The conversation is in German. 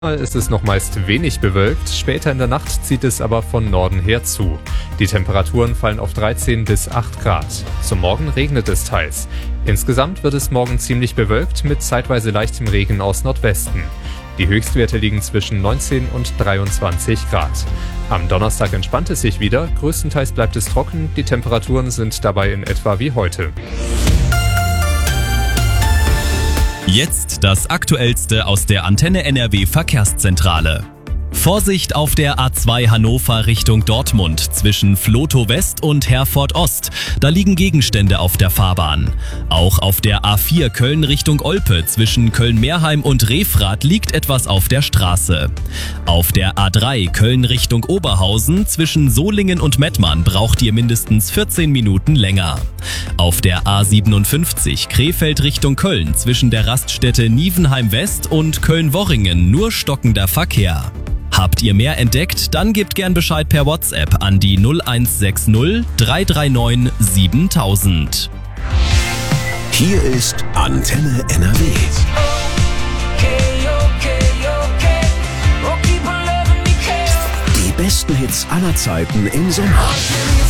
Ist es noch meist wenig bewölkt, später in der Nacht zieht es aber von Norden her zu. Die Temperaturen fallen auf 13 bis 8 Grad. Zum Morgen regnet es teils. Insgesamt wird es morgen ziemlich bewölkt mit zeitweise leichtem Regen aus Nordwesten. Die Höchstwerte liegen zwischen 19 und 23 Grad. Am Donnerstag entspannt es sich wieder, größtenteils bleibt es trocken, die Temperaturen sind dabei in etwa wie heute. Jetzt das Aktuellste aus der Antenne NRW Verkehrszentrale. Vorsicht auf der A2 Hannover Richtung Dortmund zwischen Vlotho West und Herford Ost. Da liegen Gegenstände auf der Fahrbahn. Auch auf der A4 Köln Richtung Olpe zwischen Köln-Meerheim und Refrath liegt etwas auf der Straße. Auf der A3 Köln Richtung Oberhausen zwischen Solingen und Mettmann braucht ihr mindestens 14 Minuten länger. Auf der A57 Krefeld Richtung Köln zwischen der Raststätte Nievenheim West und Köln-Worringen nur stockender Verkehr. Habt ihr mehr entdeckt? Dann gebt gern Bescheid per WhatsApp an die 0160 339 7000. Hier ist Antenne NRW. Die besten Hits aller Zeiten im Sommer.